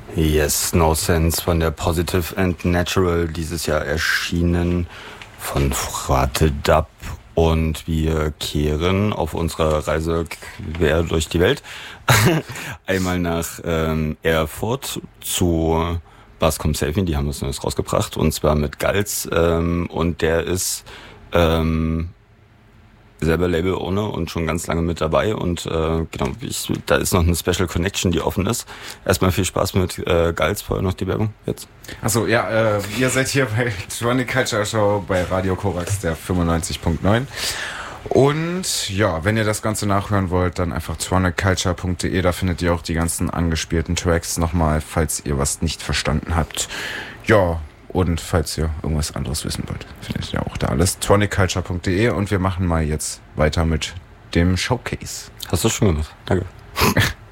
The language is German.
Yes, No Sense von der Positive and Natural, dieses Jahr erschienen von Frate Dub. Und wir kehren auf unserer Reise quer durch die Welt einmal nach Erfurt zu Bascom Selfie, die haben was Neues rausgebracht, und zwar mit Gals, und der ist selber Label-Owner und schon ganz lange mit dabei, und genau, da ist noch eine Special Connection, die offen ist. Erstmal viel Spaß mit Gals, vorher noch die Werbung jetzt. Achso, ja, ihr seid hier bei Tronic Culture Show bei Radio Korax, der 95.9. Und ja, wenn ihr das Ganze nachhören wollt, dann einfach tronicculture.de, da findet ihr auch die ganzen angespielten Tracks nochmal, falls ihr was nicht verstanden habt. Ja, und falls ihr irgendwas anderes wissen wollt, findet ihr auch da alles. tronicculture.de, und wir machen mal jetzt weiter mit dem Showcase. Hast du schon gemacht? Danke.